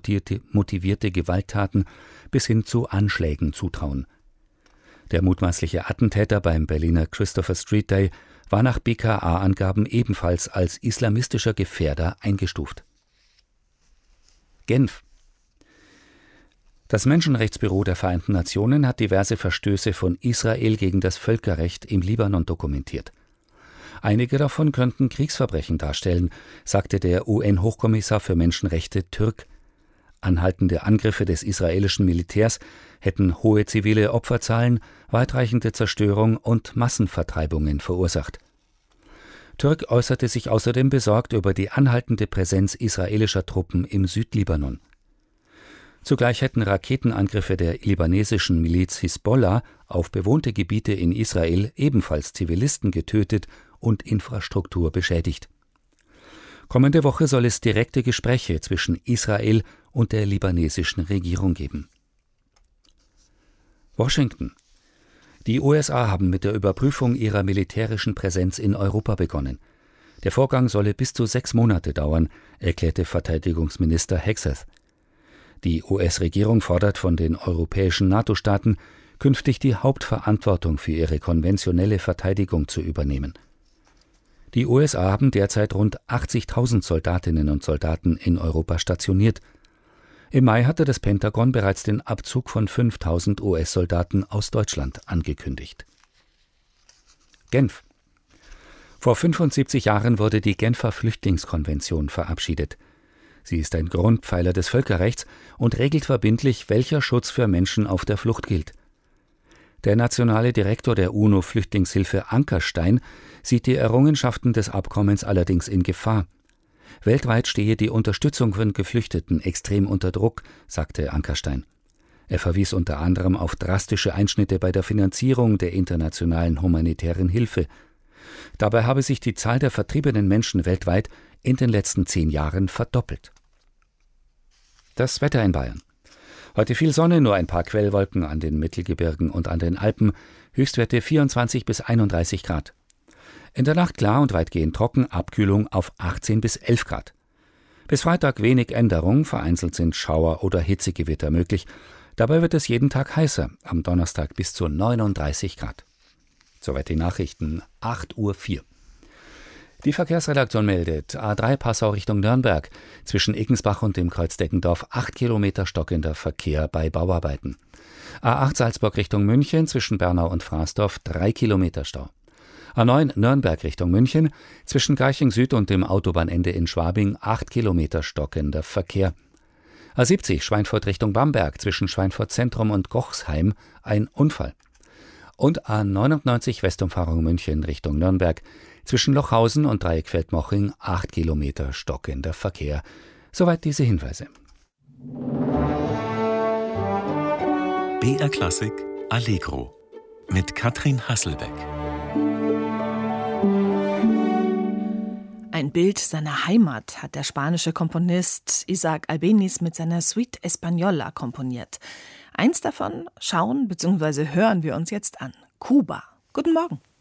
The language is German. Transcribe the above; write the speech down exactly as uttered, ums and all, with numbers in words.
motivierte, motivierte Gewalttaten bis hin zu Anschlägen zutrauen. Der mutmaßliche Attentäter beim Berliner Christopher Street Day war nach B K A-Angaben ebenfalls als islamistischer Gefährder eingestuft. Genf. Das Menschenrechtsbüro der Vereinten Nationen hat diverse Verstöße von Israel gegen das Völkerrecht im Libanon dokumentiert. Einige davon könnten Kriegsverbrechen darstellen, sagte der U N-Hochkommissar für Menschenrechte Türk. Anhaltende Angriffe des israelischen Militärs hätten hohe zivile Opferzahlen, weitreichende Zerstörung und Massenvertreibungen verursacht. Türk äußerte sich außerdem besorgt über die anhaltende Präsenz israelischer Truppen im Südlibanon. Zugleich hätten Raketenangriffe der libanesischen Miliz Hisbollah auf bewohnte Gebiete in Israel ebenfalls Zivilisten getötet und Infrastruktur beschädigt. Kommende Woche soll es direkte Gespräche zwischen Israel und der libanesischen Regierung geben. Washington. Die U S A haben mit der Überprüfung ihrer militärischen Präsenz in Europa begonnen. Der Vorgang solle bis zu sechs Monate dauern, erklärte Verteidigungsminister Hegseth. Die U S-Regierung fordert von den europäischen NATO-Staaten, künftig die Hauptverantwortung für ihre konventionelle Verteidigung zu übernehmen. Die U S A haben derzeit rund achtzigtausend Soldatinnen und Soldaten in Europa stationiert. Im Mai hatte das Pentagon bereits den Abzug von fünftausend U S-Soldaten aus Deutschland angekündigt. Genf. Vor fünfundsiebzig Jahren wurde die Genfer Flüchtlingskonvention verabschiedet. Sie ist ein Grundpfeiler des Völkerrechts und regelt verbindlich, welcher Schutz für Menschen auf der Flucht gilt. Der nationale Direktor der UNO-Flüchtlingshilfe Ankerstein sieht die Errungenschaften des Abkommens allerdings in Gefahr. Weltweit stehe die Unterstützung von Geflüchteten extrem unter Druck, sagte Ankerstein. Er verwies unter anderem auf drastische Einschnitte bei der Finanzierung der internationalen humanitären Hilfe. Dabei habe sich die Zahl der vertriebenen Menschen weltweit in den letzten zehn Jahren verdoppelt. Das Wetter in Bayern. Heute viel Sonne, nur ein paar Quellwolken an den Mittelgebirgen und an den Alpen, Höchstwerte vierundzwanzig bis einunddreißig Grad. In der Nacht klar und weitgehend trocken, Abkühlung auf achtzehn bis elf Grad. Bis Freitag wenig Änderung, vereinzelt sind Schauer oder Hitzegewitter möglich. Dabei wird es jeden Tag heißer, am Donnerstag bis zu neununddreißig Grad. Soweit die Nachrichten, acht Uhr vier. Die Verkehrsredaktion meldet, A drei Passau Richtung Nürnberg, zwischen Eckensbach und dem Kreuz Deggendorf acht Kilometer stockender Verkehr bei Bauarbeiten. A acht Salzburg Richtung München, zwischen Bernau und Fraßdorf drei Kilometer Stau. A neun Nürnberg Richtung München, zwischen Garching Süd und dem Autobahnende in Schwabing acht Kilometer stockender Verkehr. A siebzig Schweinfurt Richtung Bamberg, zwischen Schweinfurt Zentrum und Gochsheim ein Unfall. Und A neunundneunzig Westumfahrung München Richtung Nürnberg, zwischen Lochhausen und Dreieckfeldmoching acht Kilometer stockender Verkehr. Soweit diese Hinweise. B R Klassik Allegro mit Katrin Hasselbeck. Ein Bild seiner Heimat hat der spanische Komponist Isaac Albéniz mit seiner Suite Española komponiert. Eins davon schauen bzw. hören wir uns jetzt an. Kuba. Guten Morgen.